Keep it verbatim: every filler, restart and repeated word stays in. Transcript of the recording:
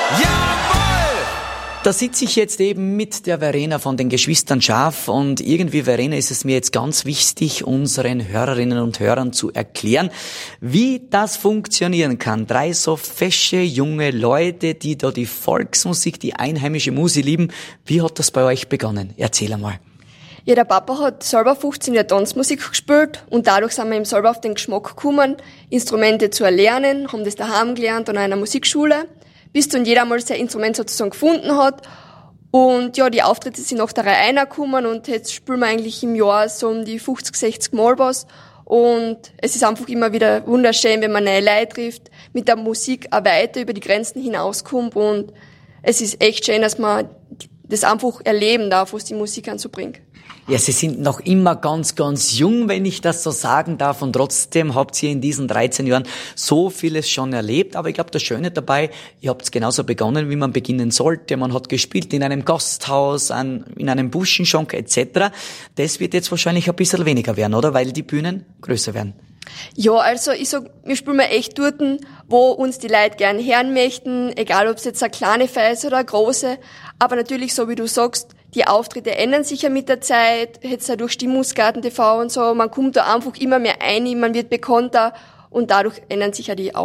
Da sitze ich jetzt eben mit der Verena von den Geschwistern Schaaf und irgendwie, Verena, ist es mir jetzt ganz wichtig, unseren Hörerinnen und Hörern zu erklären, wie das funktionieren kann. Drei so fesche, junge Leute, die da die Volksmusik, die einheimische Musik lieben. Wie hat das bei euch begonnen? Erzähl einmal. Ja, der Papa hat selber fünfzehn Jahre Tanzmusik gespielt und dadurch sind wir ihm selber auf den Geschmack gekommen, Instrumente zu erlernen, haben das daheim gelernt und an einer Musikschule, bis dann jeder mal sein Instrument sozusagen gefunden hat. Und ja, die Auftritte sind nach der Reihe reingekommen und jetzt spielen wir eigentlich im Jahr so um die fünfzig, sechzig Mal was. Und es ist einfach immer wieder wunderschön, wenn man neue Leute trifft, mit der Musik auch weiter über die Grenzen hinauskommt. Und es ist echt schön, dass man das einfach erleben darf, was die Musik anzubringt. Ja, Sie sind noch immer ganz, ganz jung, wenn ich das so sagen darf. Und trotzdem habt ihr in diesen dreizehn Jahren so vieles schon erlebt. Aber ich glaube, das Schöne dabei, ihr habt genauso begonnen, wie man beginnen sollte. Man hat gespielt in einem Gasthaus, an, in einem Buschenschank et cetera. Das wird jetzt wahrscheinlich ein bisschen weniger werden, oder? Weil die Bühnen größer werden. Ja, also ich sag, wir spielen mal echt dort, wo uns die Leute gern hören möchten, egal ob es jetzt eine kleine Feier ist oder eine große. Aber natürlich, so wie du sagst, die Auftritte ändern sich ja mit der Zeit, jetzt auch durch Stimmungsgarten T V und so. Man kommt da einfach immer mehr ein, man wird bekannter und dadurch ändern sich ja die Auftritte.